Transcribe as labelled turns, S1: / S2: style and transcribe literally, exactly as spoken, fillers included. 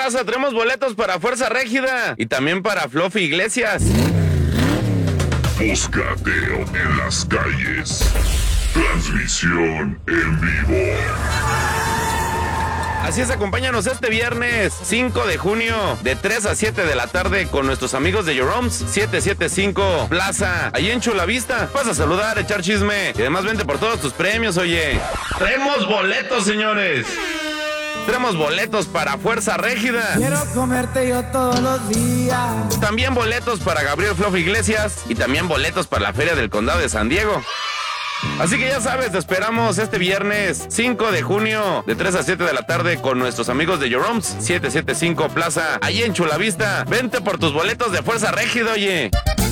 S1: raza, tenemos boletos para Fuerza Régida y también para Fluffy Iglesias.
S2: Moscateo en las calles. Transmisión en vivo.
S1: Así es, acompáñanos este viernes cinco de junio de tres a siete de la tarde con nuestros amigos de Jerome's setecientos setenta y cinco Plaza, ahí en Chulavista. Vas a saludar, echar chisme y además vente por todos tus premios, oye. Traemos boletos, señores. Tenemos boletos para Fuerza Régida.
S3: Quiero comerte yo todos los días.
S1: También boletos para Gabriel Fluffy Iglesias y también boletos para la Feria del Condado de San Diego. Así que ya sabes, te esperamos este viernes cinco de junio de tres a siete de la tarde con nuestros amigos de Jerome's setecientos setenta y cinco Plaza, ahí en Chulavista. Vente por tus boletos de Fuerza Régida, oye.